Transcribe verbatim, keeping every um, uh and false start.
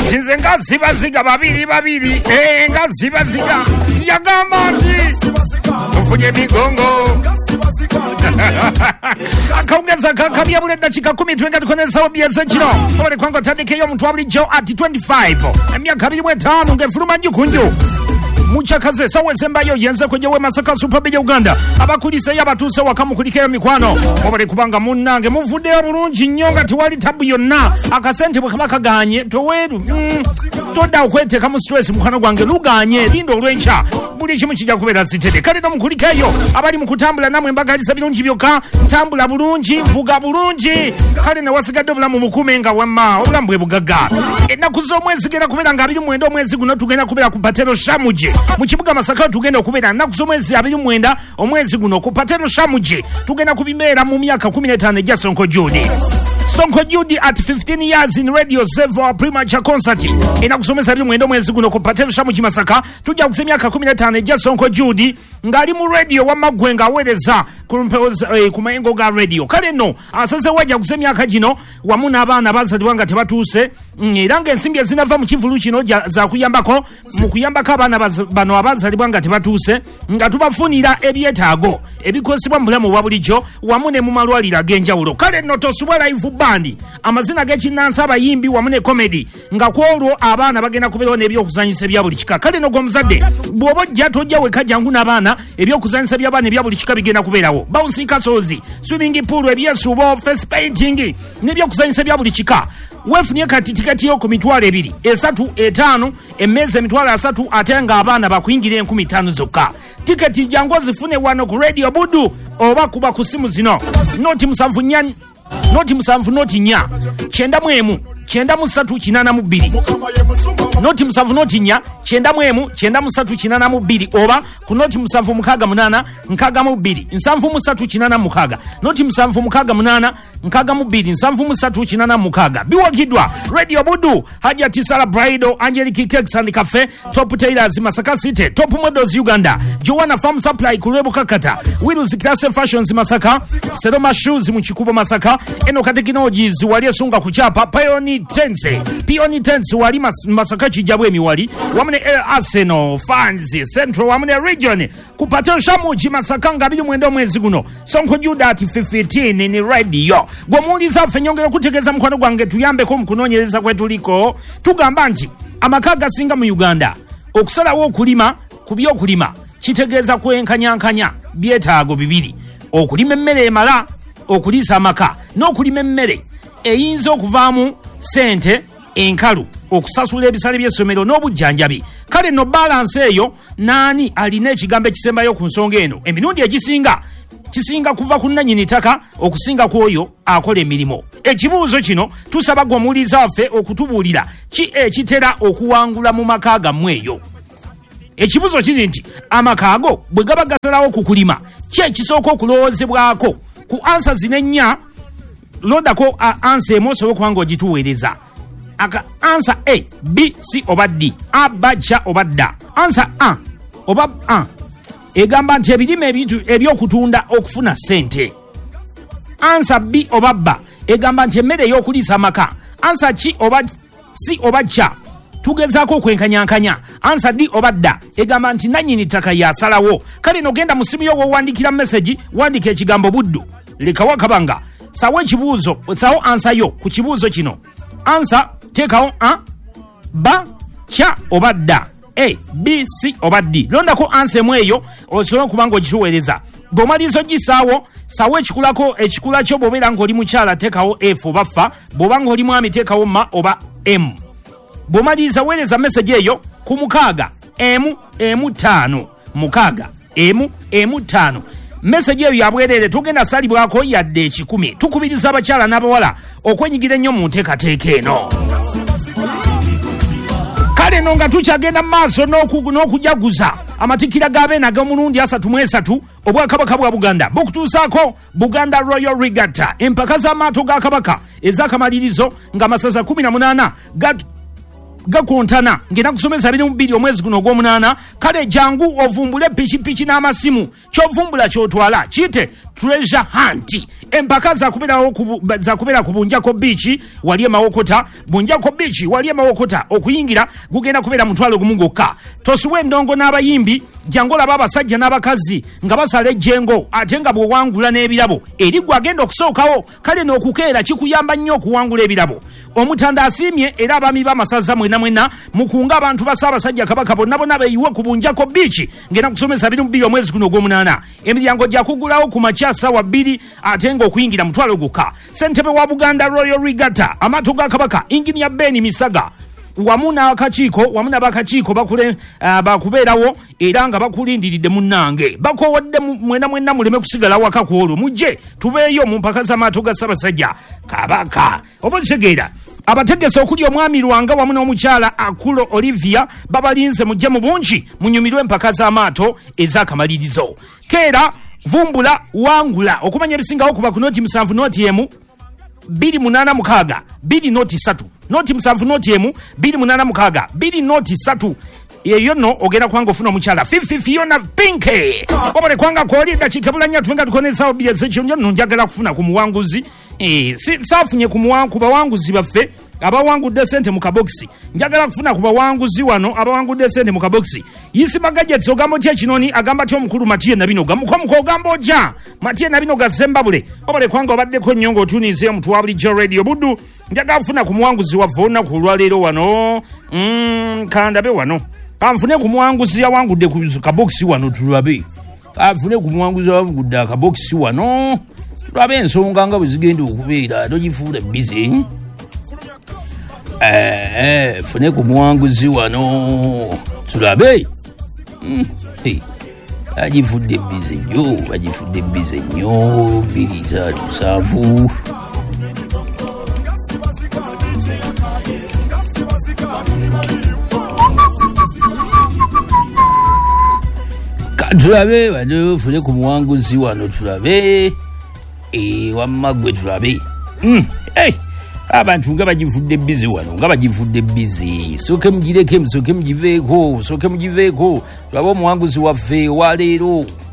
nze nga zibaziga babiri babiri eh nga zibaziga yagamba nti tufunye migongo akaongeza kakabya bule dakika kumi twenga tukoneza obieze kino ole kwango tandike yo mtu abulijo at twenty-five emyaka abiri mwetaano ngefuluma njukunju muchakaze sawe sembayo yenze kwenyewe Masaka Super Bija Uganda abakulise yabatuse wakamukulikira mikwano obale kubanga munnange muvudde bulungi nyonga tiwali tabu yonna akasente bwe kabaka ganye toweru mm, toda okweteka mu stress mukwano gwange luganye lindo olwencha buli kimu kijja kubeera sitede kale no mukulikeyo abali mukutambula namwe mbagalisa birungi byokka tambula bulungi vuga bulungi kale ne wasigadde obulamu mukume nga wamma obulamu bwe bugagga ennaku z'omwezi genda kubeera nga abiri mwenda omwezi guno tugenda kubeera ku Patero Shamuje mu kibuga Masaka tugenda okubeera ennaku z'omwezi abiri mwenda omwezi guno ku Patero Shamuje tugenda kubimeera mu myaka kumi n'etaano egya Sonko Judy Sonko Judy at fifteen years in Radio Zevo premature concert ina kusomesa bili mwendo mwezi guno ku Patero Shamuje Masaka tujja kusemya myaka kumi n'etaano egya Sonko Judy ngali mu radio wa magwenga awereza kumpeoza eh, kumayengo ga radio kale no asase wajja kusemya myaka gino wamuna abaana bazalibwa nga tebatuse era nga ensimbi ezinava mu kivulu kino za kuyambako mu kuyambako abaana bano abazalibwa nga tebatuse nga tubafunira ebyetaago ebikosebwa mu bulamu bwa bulijjo wamu ne mu malwaliro ag'enjawulo kale no tosubwa live bandi amazina g'ekinnansi abayimbi wamu ne comedy nga kwolwo abaana bagenda kubeerawo n'ebyokuzanyisa ebya buli kika kale no g'omuzadde bw'oba ojja tojja weka jangu n'abaana ebyokuzanyisa by'abaana ebya buli kika bigenda kubeerawo bouncy castles swimming pool ebyesuubo face painting n'ebyokuzanyisa bya buli kika wefunye kati tikati yo ku mitwalo ebiri esatu etaano emmeezi emitwalo asatu ate nga abaana bakuyingira enkumi ttaano zokka tiketi jangu zifune wano ku Radio Budu oba kuba ku simu zino noti musanvu nnya noti musanvu noti nnya kyenda mu emu kyenda mu ssatu kinaana mu bbiri noti musanvu noti nnya kyenda mu emu kyenda mu ssatu kinaana mu bbiri oba ku noti musanvu mukaaga munaana nkaaga mu bbiri nsanvu mu ssatu kinaana mu mukaaga noti musanvu mukaaga munaana nkaaga mu bbiri nsanvu mu ssatu kinaana mu mukaaga biwagiddwa Radio Budu Hajja Tisala Bridal Angelic Cakes and Cafe Top Tailors Masaka City Top Models Uganda Joanna Farm Supply Kulebo Kakata Wills Class Fashions Masaka Seroma Shoes mu Kikubo Masaka Eno Technologies wali esunga kuchapa Pioneer Tense Pioneer Tense wali mas, Masaka kijabwe miwali wamune Air Arsenal Fans Central wamune Region ku Patero Shamuje Masaka ngabiri mwendo mwezi guno Sonko Judy at fifteen ni radio gwomuliza ffe nyongera kutegeeza mukwano gwange tuyambeko mu kunoonyereza kwetuliko tugamba nti amaka gasinga mu Uganda okusalawo okulima ku byokulima kitegeeza kwenkanyankanya byetaago bibiri okulima emmere emala okuliisa amaka n'okulima emmere eyinza okuvaamu sente enkalu okusasula ebisale by'essomero n'obujjanjabi kale no balance eyo naani alina ekigambo ekisembayo ku nsonga eno emirundi egisinga kisinga kuva ku nnannyini ttaka okusinga ku oyo akola emirimu ekibuuzo kino tusaba gwomuliza waffe okutubuulira ki ekitera okuwangula mu maka gammwe eyo ekibuuzo kiri nti amaka ago bwe gaba gasalawo ku kulima ki ekisooka okulowoozebwako ku ansa zino ennya londako ansa emu osobola okuba nga ogituweereza aka ansa A B C oba D A B C oba D ansa A oba A egamba nti ebirime ebintu ebyokutunda okufuna sente ansa B oba B egamba nti emmere ey'okuliisa amaka ansa ki oba C oba C tugezaako okwenkanyankanya ansa D oba D egamba nti nannyini ttaka yasalawo kale nogenda mu simu yo wowandikira message wandika ekigambo buddu lekawo kabanga sawo ekibuuzo sawo ansa yo ku kibuuzo kino ansa teekawo A B C oba D A B C oba D londako ansa emu eyo osobola okuba nga ogituweereza bw'omaliza ogisaawo sawo ekikulako ekikula kyo bw'obeera ng'oli mukyala teekawo F oba F bw'oba ng'oli mwami teekawo M oba M bw'omaliza weereza message eyo ku mukaaga emu emu ttaano mukaaga emu emu ttaano message eyo yabwerere tugenda salibwako yadde ekikumi tukubiriza abakyala n'abawala okwenyigira ennyo mu nteekateeka eno kale no nga tukyagenda mu maaso n'okujaguza amatikira g'abeena g'omulundi asatu mu esatu obwakabaka bwa Buganda bukutuusaako Buganda Royal Regatta empaka z'amaato ga kabaka ez'akamalirizo ng'amasaza kumi na munaana gakontana ngenda kusomesa abiri mu bbiri omwezi guno ogw'omunaana kale jangu ovumbule pikipiki n'amasimu kyovumbula kyotwala kiyite treasure hunt empaka zakuberawo zakubera ku Bunjako Beach wali e Mawokota Bunjako Beach wali e Mawokota okuyingira gugenda kubera mutwalo gumu gokka tosuwe ndongo n'abayimbi jangola babasajja n'abakazi nga basala ejjengo ate nga bwewangula n'ebirabo eri gwagenda okusookawo kale n'okukeera kikuyamba nnyo okuwangula ebirabo omutanda asimye era abami b'amasaza mwena mwena mukunga abantu basabasajja kabaka bonna bonna beyiwe ku Bunjako Beach ngenda kusomesa abiri mu bbiri omwezi guno ogw'omunaana emiryango gyakugulawo ku makyasa wa bbiri ate nga okuyingira mutwalo gokka ssentebe wa Buganda Royal Regatta amaato ga kabaka Engineer Ben Misaga wamu n'akakiiko wamu n'abakakiiko bakule uh, bakubeerawo era nga bakulindiridde munnange bakowadde mwena mwena muleme kusigala waka ku olwo mujje tubeeyo mu mpaka z'amaato ga Ssaabasajja Kabaka oba kitegeera abategese okuli omwami Lwanga wamu n'omukyala Akulo Olivia babalinze mujje mu bungi munyumirwe empaka z'amaato ez'akamalirizo keera vumbula wangula okumanya ebisingawo kuba ku noti musanvu noti emu bbiri munaana mukaaga bbiri noti ssatu noti musanvu noti emu bbiri munaana mukaaga bbiri noti ssatu eyo nno ogenda kubanga ofuna omukyala fifi Fiona Pinke obale kwanga kwoli eddakiika bulanya tuvenga tukonesawo bbiri ezekyo nno njagala kufuna ku muwanguzi saafunye ku bawanguzi baffe abawangudde sente mu kabokisi njagala kufuna ku bawanguzi wano abawangudde sente mu kabokisi yisima gadgets ogamba otya kinoni agamba ty omukulu Matiye Nabino gamukomuko ogamba ojja Matiye Nabino gazembabule obale kwanga obaddeko nnyo ng'otuniizeyo mutu wa bulijjo radio buddu njagala kufuna ku muwanguzi waffe olunaku olwaleero wano mm, kandabe wano kanfune ku muwanguzi yawangudde ku kabokisi wano tulabe kanfune ku muwanguzi yawangudde akabokisi wano tulabe ensonga nga bwe zigenda okubeera togifuula bizi Eh, fune ku muwanguzi wano tulabe mm, hey. Agifudde bize nnyo agifudde bize nnyo bbiri zaatu musanvu katulabe wano fune ku muwanguzi wano tulabe e, wamma gwe tulabe mm, hey. Abantu nga bagivudde bizi wano nga bagivudde bizi soke mugireke musoke mugiveeko soke mugiveeko lwaba omuwanguzi waffe waleero